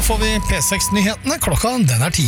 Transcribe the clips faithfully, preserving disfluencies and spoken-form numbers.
får vi P seks-nyhetene. Klokka den er ti.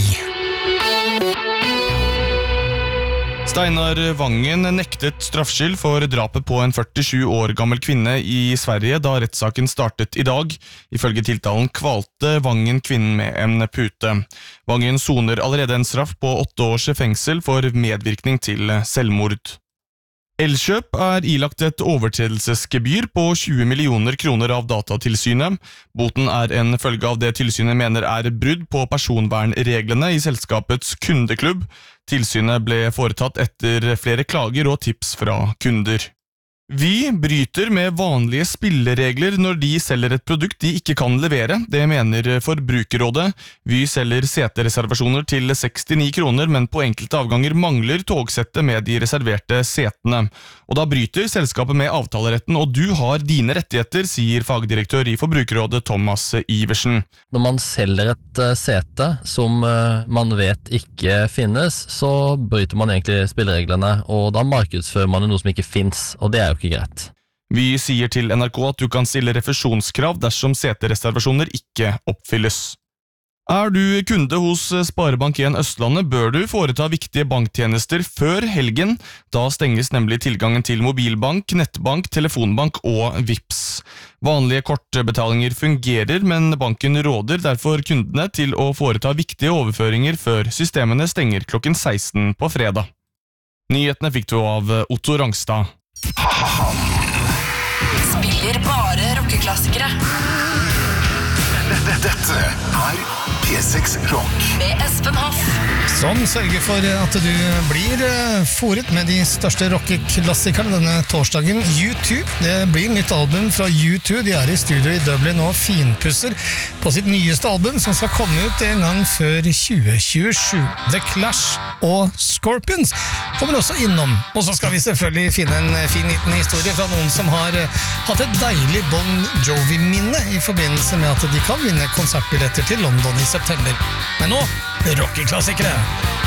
Steinar Vangen nektet straffskyld for drapet på en førtisju år gammel kvinne i Sverige da rettssaken startet i dag. Ifølge tiltalen kvalte Vangen kvinnen med en pute. Vangen soner allerede en straff på åtte års fengsel for medvirkning til selvmord. Elkjøp er ilagt et overtredelsesgebyr på tjue millioner kroner av Datatilsynet. Boten er en følge av det tilsynet mener er brudd på personvernreglene i selskapets kundeklubb. Tilsynet ble foretatt etter flere klager og tips fra kunder. Vi bryter med vanlige spilleregler når de selger et produkt de ikke kan levere, det mener Forbrukerrådet. Vy selger setereservasjoner til sekstini kroner, men på enkelte avganger mangler togsettet med de reserverte setene. Og da bryter selskapet med avtaleretten, og du har dine rettigheter, sier fagdirektør i Forbrukerrådet Thomas Iversen. Når man selger et uh, sete som uh, man vet ikke finnes, så bryter man egentlig spillereglene, og da markedsfører man noe som ikke finnes, og det er jo ikke greit. Vi sier til N R K at du kan stille refusjonskrav dersom setereservasjoner ikke oppfylles. Er du kunde hos Sparebank en Østlandet, bør du foreta viktige banktjenester før helgen. Da stenges nemlig tilgangen til mobilbank, nettbank, telefonbank og Vipps. Vanlige kortbetalinger fungerer, men banken råder derfor kundene til å foreta viktige overføringer før systemene stenger klokken seksten på fredag. Nyhetene fikk du av Otto Rangstad. Spiller bare rockeklassikere. Dette er P seks Rock med Espen Hoff, Som sørger for at du blir foret med de største rockeklassikerne denne torsdagen. U to, det blir nytt album fra U to. De er i studio i Dublin og finpusser på sitt nyeste album, som skal komme ut en gang før tjue tjuesju. The Clash og Scorpions kommer også innom. Og så skal vi selvfølgelig finne en fin liten historie fra noen som har hatt et deilig Bon Jovi-minne i forbindelse med at de kan vinne konsertbilletter til London i september. Men nå, rockeklassikere!